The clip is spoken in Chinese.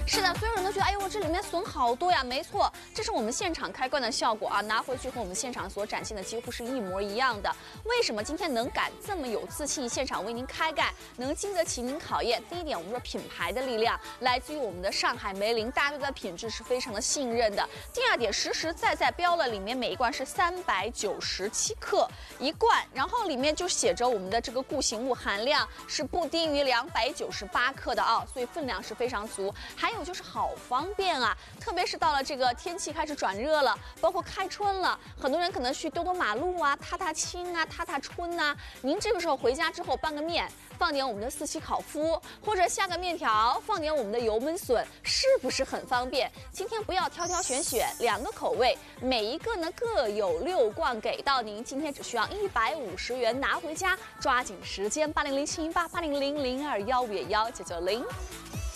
是的，所有人都觉得，哎呦，这里面笋好多呀。没错，这是我们现场开罐的效果啊，拿回去和我们现场所展现的几乎是一模一样的。为什么今天能敢这么有自信，现场为您开盖，能经得起您考验？第一点，我们说品牌的力量来自于我们的上海梅林，大家对它品质是非常的信任的。第二点，实实在在标了，里面每一罐是397克一罐，然后里面就写着我们的这个固形物含量是不低于298克的啊，所以分量是非常足。还有就是好方便啊，特别是到了这个天气开始转热了，包括开春了，很多人可能去兜马路啊、踏青啊、踏春啊，您这个时候回家之后拌个面，放点我们的四喜烤麸，或者下个面条，放点我们的油焖笋，是不是很方便？今天不要挑选2个口味，每一个呢各有6罐给到您，今天只需要150元拿回家，抓紧时间80071880000215也1990。